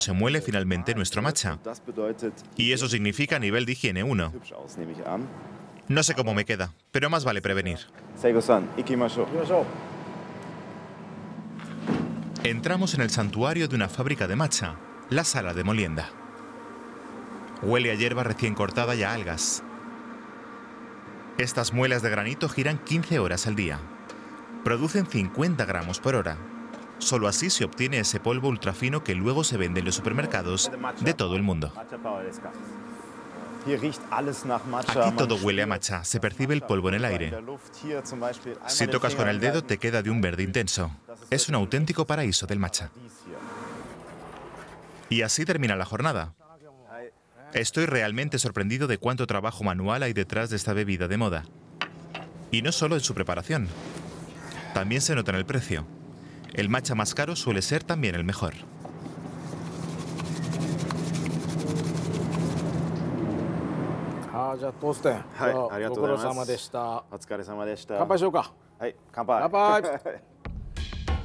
se muele finalmente nuestro matcha. Y eso significa nivel de higiene 1. No sé cómo me queda, pero más vale prevenir. Entramos en el santuario de una fábrica de matcha, la sala de molienda. Huele a hierba recién cortada y a algas. Estas muelas de granito giran 15 horas al día. Producen 50 gramos por hora. Solo así se obtiene ese polvo ultrafino que luego se vende en los supermercados de todo el mundo. Aquí todo huele a matcha, se percibe el polvo en el aire. Si tocas con el dedo te queda de un verde intenso. Es un auténtico paraíso del matcha. Y así termina la jornada. Estoy realmente sorprendido de cuánto trabajo manual hay detrás de esta bebida de moda. Y no solo en su preparación. También se nota en el precio. El matcha más caro suele ser también el mejor.